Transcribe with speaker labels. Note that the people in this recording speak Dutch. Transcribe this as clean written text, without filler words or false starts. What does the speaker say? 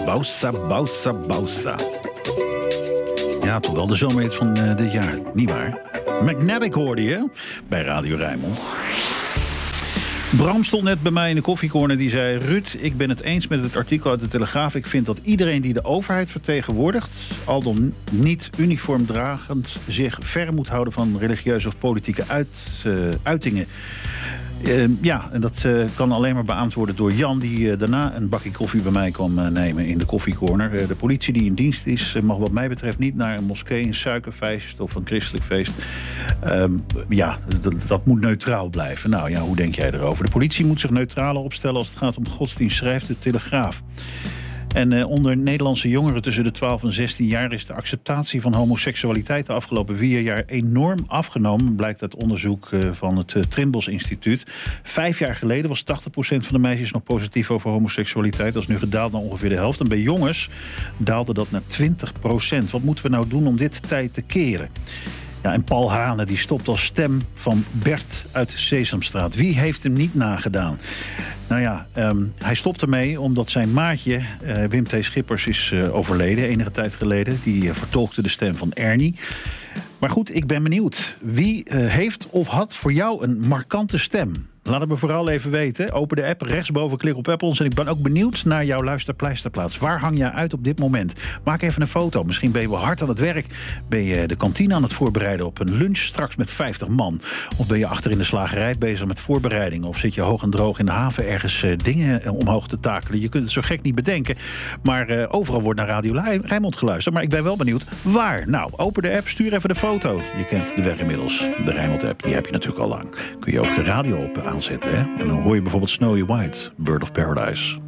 Speaker 1: Bausa, Bausa, Bausa. Ja, toch wel de zomerhit van dit jaar, niet waar? Magnetic hoorde je bij Radio Rijnmond. Bram stond net bij mij in de koffiecorner. Die zei: Ruud, ik ben het eens met het artikel uit de Telegraaf. Ik vind dat iedereen die de overheid vertegenwoordigt, al dan niet uniformdragend, zich ver moet houden van religieuze of politieke uitingen. Ja, en dat kan alleen maar beaamd worden door Jan, die daarna een bakje koffie bij mij kwam nemen in de koffiecorner. De politie die in dienst is, mag wat mij betreft niet naar een moskee, een suikerfeest of een christelijk feest. Ja, dat moet neutraal blijven. Nou ja, hoe denk jij erover? De politie moet zich neutraler opstellen als het gaat om godsdienst, schrijft de Telegraaf. En onder Nederlandse jongeren tussen de 12 en 16 jaar is de acceptatie van homoseksualiteit de afgelopen 4 jaar enorm afgenomen. Blijkt uit onderzoek van het Trimbos Instituut. 5 jaar geleden was 80% van de meisjes nog positief over homoseksualiteit. Dat is nu gedaald naar ongeveer de helft. En bij jongens daalde dat naar 20%. Wat moeten we nou doen om dit tij te keren? Ja, en Paul Hane die stopt als stem van Bert uit de Sesamstraat. Wie heeft hem niet nagedaan? Nou ja, hij stopt ermee omdat zijn maatje Wim T. Schippers is overleden enige tijd geleden. Die vertolkte de stem van Ernie. Maar goed, ik ben benieuwd. Wie heeft of had voor jou een markante stem? Laat het me vooral even weten. Open de app, rechtsboven klik op Apples. En ik ben ook benieuwd naar jouw luisterpleisterplaats. Waar hang jij uit op dit moment? Maak even een foto. Misschien ben je wel hard aan het werk. Ben je de kantine aan het voorbereiden op een lunch straks met 50 man? Of ben je achter in de slagerij bezig met voorbereidingen? Of zit je hoog en droog in de haven ergens dingen omhoog te takelen? Je kunt het zo gek niet bedenken. Maar overal wordt naar Radio Rijnmond geluisterd. Maar ik ben wel benieuwd waar. Nou, open de app, stuur even de foto. Je kent de weg inmiddels. De Rijnmond app, die heb je natuurlijk al lang. Kun je ook de radio op aanzetten, hè? En dan hoor je bijvoorbeeld Snowy White, Bird of Paradise.